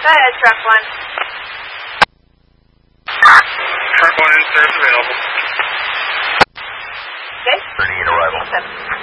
Go ahead, truck 1. Truck 1 in service available. Okay. 38 arrival. 7.